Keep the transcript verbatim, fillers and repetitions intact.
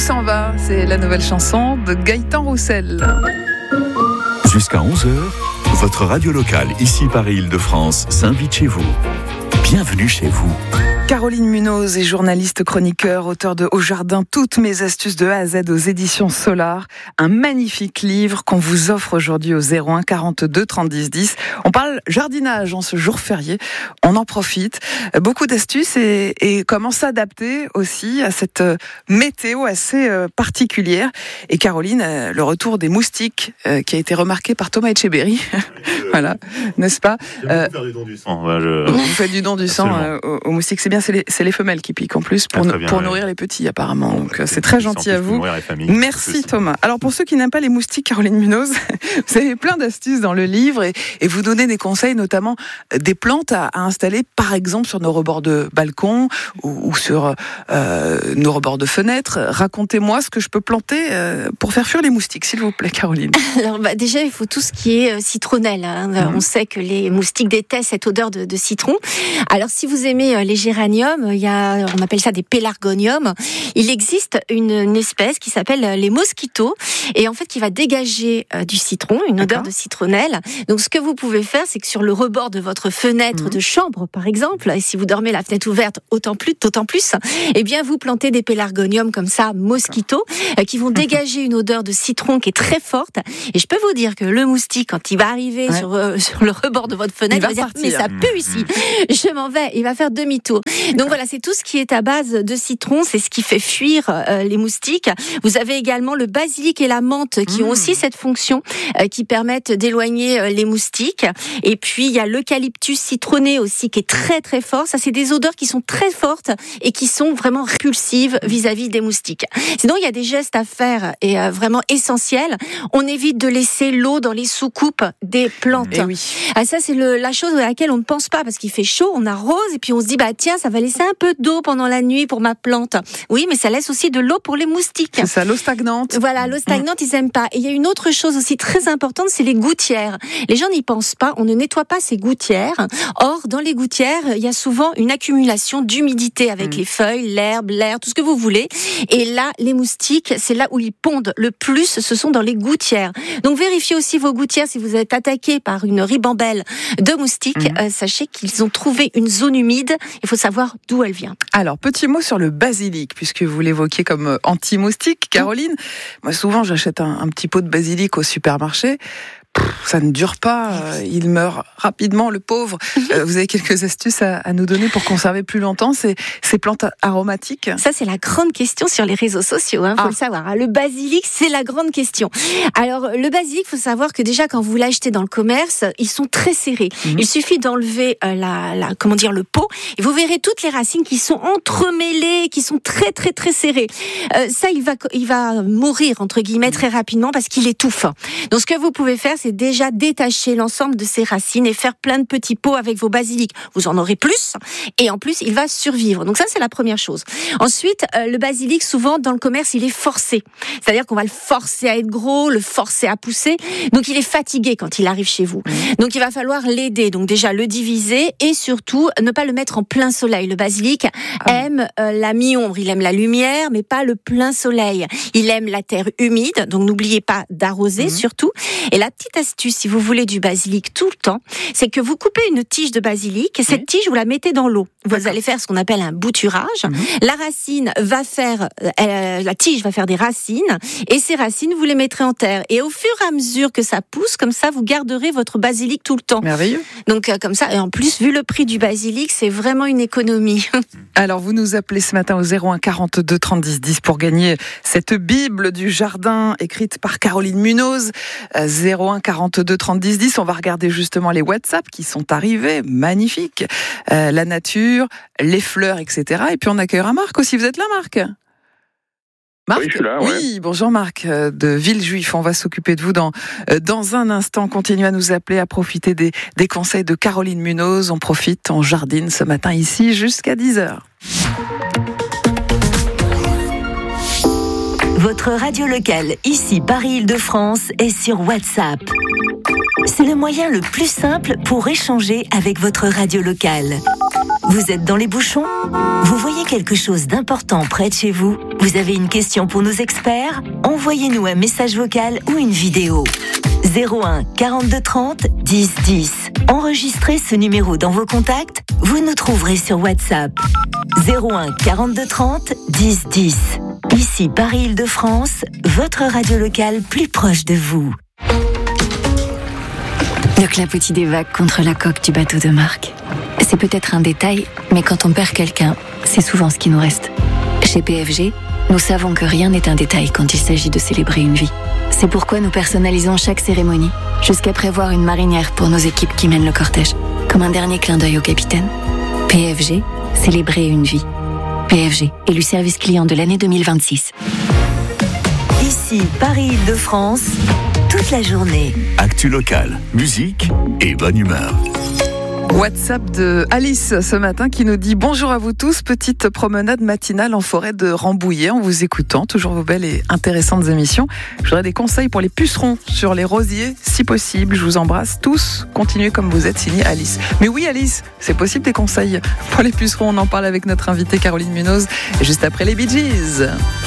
s'en va, c'est la nouvelle chanson de Gaëtan Roussel. Jusqu'à onze heures, votre radio locale, ici Paris-Île-de-France, s'invite chez vous. Bienvenue chez vous. Caroline Munoz est journaliste chroniqueur, auteur de Au Jardin, toutes mes astuces de A à Z aux éditions Solar. Un magnifique livre qu'on vous offre aujourd'hui au zéro un quarante-deux trente dix dix. On parle jardinage en ce jour férié. On en profite. Beaucoup d'astuces et, et comment s'adapter aussi à cette météo assez particulière. Et Caroline, le retour des moustiques qui a été remarqué par Thomas Etcheberry. Voilà, n'est-ce pas? euh, faire du don du sang. Ouais, je... Vous faites du don du sang euh, aux, aux moustiques. C'est bien, c'est les, c'est les femelles qui piquent en plus pour, ah, bien, pour ouais. nourrir les petits apparemment. Bon, Donc bah, c'est très gentil à vous. Merci Thomas. Alors pour ceux qui n'aiment pas les moustiques, Caroline Munoz, vous avez plein d'astuces dans le livre et, et vous donnez des conseils, notamment des plantes à, à installer, par exemple sur nos rebords de balcon ou, ou sur euh, nos rebords de fenêtres. Racontez-moi ce que je peux planter euh, pour faire fuir les moustiques, s'il vous plaît, Caroline. Alors bah, déjà, il faut tout ce qui est euh, citronnelle. Hein. Mmh. On sait que les moustiques détestent cette odeur de, de citron. Alors si vous aimez euh, les géraniums, il y a, on appelle ça des pélargoniums. Il existe une, une espèce qui s'appelle les mosquitos et en fait qui va dégager euh, du citron, une odeur de citronnelle. Donc ce que vous pouvez faire, c'est que sur le rebord de votre fenêtre mmh. de chambre, par exemple, et si vous dormez la fenêtre ouverte, autant plus, d'autant plus, eh bien vous plantez des pélargoniums comme ça, mosquitos, euh, qui vont dégager une odeur de citron qui est très forte. Et je peux vous dire que le moustique, quand il va arriver ouais. sur, euh, sur le rebord de votre fenêtre, il va, il va dire mais ça pue ici, je m'en vais. Il va faire demi-tour. Donc voilà, c'est tout ce qui est à base de citron, c'est ce qui fait fuir euh, les moustiques. Vous avez également le basilic et la menthe qui mmh. ont aussi cette fonction euh, qui permettent d'éloigner euh, les moustiques. Et puis il y a l'eucalyptus citronné aussi qui est très très fort. Ça, c'est des odeurs qui sont très fortes et qui sont vraiment répulsives vis-à-vis des moustiques. Sinon, il y a des gestes à faire et euh, vraiment essentiels. On évite de laisser l'eau dans les sous-coupes des plantes. Et oui. Ah, ça, c'est le, la chose à laquelle on ne pense pas parce qu'il fait chaud, on arrose et puis on se dit bah tiens, ça va laisser un peu d'eau pendant la nuit pour ma plante. Oui, mais ça laisse aussi de l'eau pour les moustiques. C'est ça, l'eau stagnante. Voilà, l'eau stagnante, mmh. ils aiment pas. Et il y a une autre chose aussi très importante, c'est les gouttières. Les gens n'y pensent pas, on ne nettoie pas ces gouttières. Or, dans les gouttières, il y a souvent une accumulation d'humidité avec mmh. les feuilles, l'herbe, l'air, tout ce que vous voulez. Et là, les moustiques, c'est là où ils pondent le plus, ce sont dans les gouttières. Donc vérifiez aussi vos gouttières si vous êtes attaqué par une ribambelle de moustiques. Mmh. Euh, sachez qu'ils ont trouvé une zone humide. Il faut savoir d'où elle vient. Alors, petit mot sur le basilic, puisque vous l'évoquiez comme anti-moustique, Caroline. Moi, souvent, j'achète un, un petit pot de basilic au supermarché. Ça ne dure pas, euh, il meurt rapidement, le pauvre. Euh, vous avez quelques astuces à, à nous donner pour conserver plus longtemps ces, ces plantes aromatiques? Ça, c'est la grande question sur les réseaux sociaux, hein, faut ah. le savoir. Le basilic, c'est la grande question. Alors, le basilic, faut savoir que déjà, quand vous l'achetez dans le commerce, ils sont très serrés. Mm-hmm. Il suffit d'enlever euh, la, la, comment dire, le pot, et vous verrez toutes les racines qui sont entremêlées, qui sont très, très, très serrées. Euh, ça, il va, il va mourir, entre guillemets, très rapidement parce qu'il étouffe. Donc, ce que vous pouvez faire, c'est déjà détacher l'ensemble de ses racines et faire plein de petits pots avec vos basilics. Vous en aurez plus et en plus, il va survivre. Donc ça, c'est la première chose. Ensuite, euh, le basilic, souvent, dans le commerce, il est forcé. C'est-à-dire qu'on va le forcer à être gros, le forcer à pousser. Donc, il est fatigué quand il arrive chez vous. Donc, il va falloir l'aider. Donc, déjà, le diviser et surtout, ne pas le mettre en plein soleil. Le basilic ah. aime euh, la mi-ombre. Il aime la lumière, mais pas le plein soleil. Il aime la terre humide. Donc, n'oubliez pas d'arroser, mmh. surtout. Et la petite astuce, si vous voulez du basilic tout le temps, c'est que vous coupez une tige de basilic et cette oui. tige, vous la mettez dans l'eau. Vous D'accord. allez faire ce qu'on appelle un bouturage. Mmh. La racine va faire, euh, la tige va faire des racines et ces racines, vous les mettrez en terre. Et au fur et à mesure que ça pousse, comme ça, vous garderez votre basilic tout le temps. Merveilleux. Donc, euh, comme ça, et en plus, vu le prix du basilic, c'est vraiment une économie. Alors, vous nous appelez ce matin au zéro un quarante-deux trente dix dix pour gagner cette Bible du jardin écrite par Caroline Munoz. Euh, zéro un quarante-deux trente dix dix. On va regarder justement les WhatsApp qui sont arrivés. Magnifique. Euh, la nature, les fleurs, et cetera. Et puis on accueillera Marc aussi. Vous êtes là, Marc ? Marc ? Oui, je suis là, ouais. Oui, bonjour Marc euh, de Villejuif. On va s'occuper de vous dans, euh, dans un instant. Continuez à nous appeler, à profiter des, des conseils de Caroline Munoz. On profite, on jardine ce matin ici jusqu'à dix heures. Votre radio locale, ici Paris-Île-de-France, est sur WhatsApp. C'est le moyen le plus simple pour échanger avec votre radio locale. Vous êtes dans les bouchons? Vous voyez quelque chose d'important près de chez vous? Vous avez une question pour nos experts? Envoyez-nous un message vocal ou une vidéo. zéro un quarante-deux trente dix dix. Enregistrez ce numéro dans vos contacts, vous nous trouverez sur WhatsApp. zéro un quarante-deux trente dix dix. Ici Paris-Île-de-France, votre radio locale plus proche de vous. Le clapotis des vagues contre la coque du bateau de Marc. C'est peut-être un détail, mais quand on perd quelqu'un, c'est souvent ce qui nous reste. Chez P F G, nous savons que rien n'est un détail quand il s'agit de célébrer une vie. C'est pourquoi nous personnalisons chaque cérémonie, jusqu'à prévoir une marinière pour nos équipes qui mènent le cortège, comme un dernier clin d'œil au capitaine. P F G, célébrer une vie. P F G, élu service client de l'année deux mille vingt-six. Ici Paris-Île-de-France, toute la journée. Actu locale, musique et bonne humeur. WhatsApp de Alice ce matin qui nous dit bonjour à vous tous, petite promenade matinale en forêt de Rambouillet en vous écoutant, toujours vos belles et intéressantes émissions. Je voudrais des conseils pour les pucerons sur les rosiers si possible. Je vous embrasse tous, continuez comme vous êtes, signé Alice. Mais oui Alice, c'est possible des conseils pour les pucerons, on en parle avec notre invitée Caroline Munoz juste après les Bee Gees.